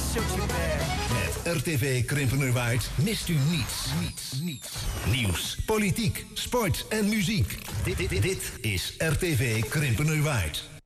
showtje bed. Met RTV Krimpenerwaard mist u niets. Nieuws, politiek, sport en muziek. Dit is RTV Krimpenerwaard.